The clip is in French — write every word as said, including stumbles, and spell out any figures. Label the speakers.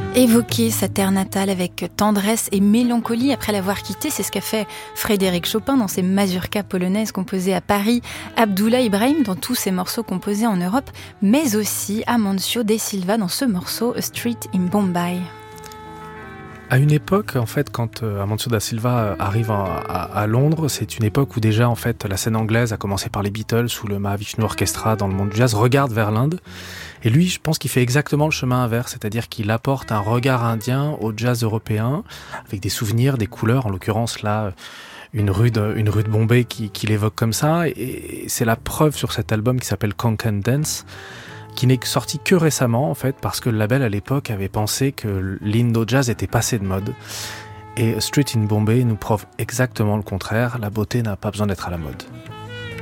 Speaker 1: Évoquer sa terre natale avec tendresse et mélancolie après l'avoir quittée, c'est ce qu'a fait Frédéric Chopin dans ses mazurkas polonaises composées à Paris, Abdullah Ibrahim dans tous ses morceaux composés en Europe, mais aussi Amancio De Silva dans ce morceau A Street in Bombay.
Speaker 2: À une époque, en fait, quand euh, Amancio Da Silva arrive à, à, à Londres, c'est une époque où déjà, en fait, la scène anglaise, à commencer par les Beatles ou le Mahavishnu Orchestra dans le monde du jazz, regarde vers l'Inde. Et lui, je pense qu'il fait exactement le chemin inverse, c'est-à-dire qu'il apporte un regard indien au jazz européen, avec des souvenirs, des couleurs, en l'occurrence là, une rue de, une rue de Bombay qui, qui l'évoque comme ça. Et c'est la preuve sur cet album qui s'appelle Konkan Dance, qui n'est sorti que récemment, en fait, parce que le label, à l'époque, avait pensé que l'Indo-jazz était passé de mode. Et Street in Bombay nous prouve exactement le contraire, la beauté n'a pas besoin d'être à la mode.